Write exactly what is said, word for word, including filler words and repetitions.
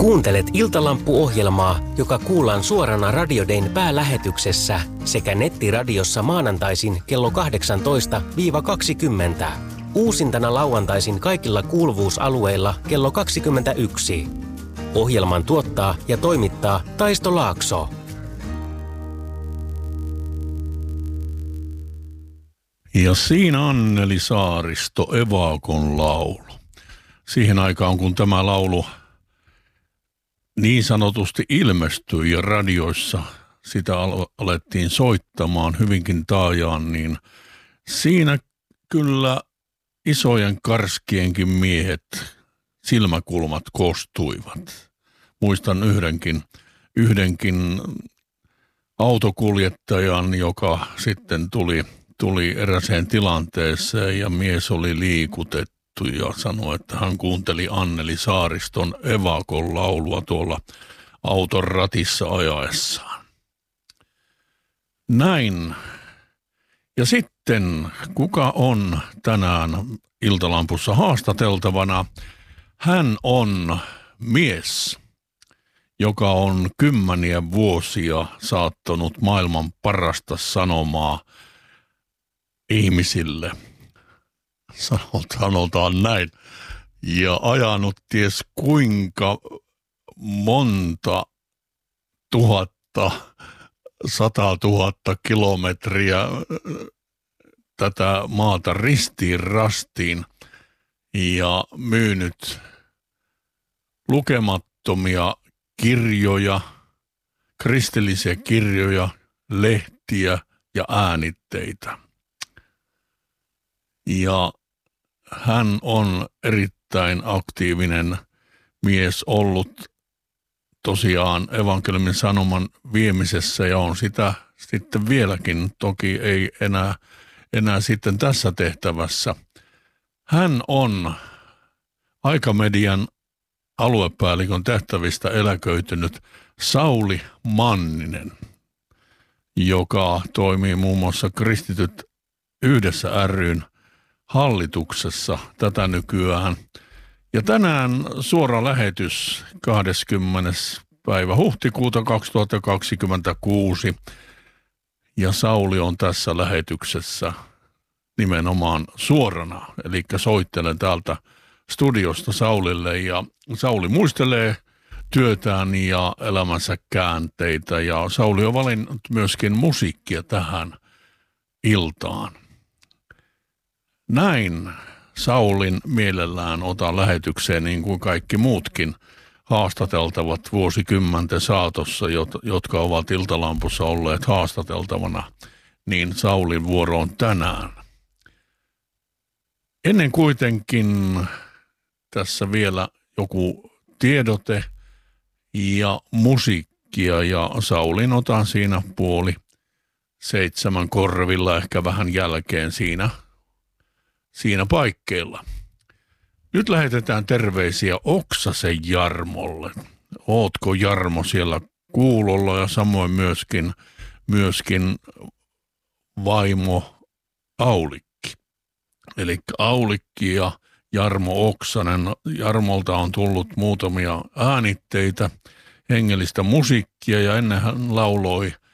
Kuuntelet Iltalampu-ohjelmaa, joka kuullaan suorana Radio Dayn päälähetyksessä sekä nettiradiossa maanantaisin kello kahdeksantoista kaksikymmentä. Uusintana lauantaisin kaikilla kuuluvuusalueilla kello kaksikymmentäyksi. Ohjelman tuottaa ja toimittaa Taisto Laakso. Ja siinä Anneli Saaristo, Evakon laulu. Siihen aikaan, kun tämä laulu niin sanotusti ilmestyi ja radioissa sitä alettiin soittamaan hyvinkin taajaan, niin siinä kyllä isojen karskienkin miehet, silmäkulmat kostuivat. Muistan yhdenkin, yhdenkin autokuljettajan, joka sitten tuli, tuli eräseen tilanteeseen ja mies oli liikutettu ja sanoi, että hän kuunteli Anneli Saariston Evakon laulua tuolla auton ratissa ajaessaan. Näin. Ja sitten, kuka on tänään Iltalampussa haastateltavana? Hän on mies, joka on kymmeniä vuosia saattanut maailman parasta sanomaa ihmisille. Sanotaan näin. Ja ajanut ties kuinka monta tuhatta, sata tuhatta kilometriä tätä maata ristiin rastiin ja myynyt lukemattomia kirjoja, kristillisiä kirjoja, lehtiä ja äänitteitä. Ja hän on erittäin aktiivinen mies ollut tosiaan evankeliumin sanoman viemisessä ja on sitä sitten vieläkin, toki ei enää, enää sitten tässä tehtävässä. Hän on Aikamedian aluepäällikön tehtävistä eläköitynyt Sauli Manninen, joka toimii muun muassa Kristityt yhdessä ry:n hallituksessa tätä nykyään. Ja tänään suora lähetys kahdeskymmenes päivä huhtikuuta kaksituhattakaksikymmentäkuusi. Ja Sauli on tässä lähetyksessä nimenomaan suorana. Eli soittelen täältä studiosta Saulille ja Sauli muistelee työtään ja elämänsä käänteitä. Ja Sauli on valinnut myöskin musiikkia tähän iltaan. Näin Saulin mielellään otan lähetykseen niin kuin kaikki muutkin haastateltavat vuosikymmenten saatossa, jotka ovat Iltalampussa olleet haastateltavana, niin Saulin vuoro on tänään. Ennen kuitenkin tässä vielä joku tiedote ja musiikkia ja Saulin otan siinä puoli seitsemän korvilla, ehkä vähän jälkeen siinä Siinä paikkeilla. Nyt lähetetään terveisiä Oksasen Jarmolle. Ootko Jarmo siellä kuulolla ja samoin myöskin, myöskin vaimo Aulikki. Eli Aulikki ja Jarmo Oksanen. Jarmolta on tullut muutamia äänitteitä, hengellistä musiikkia ja ennen hän lauloi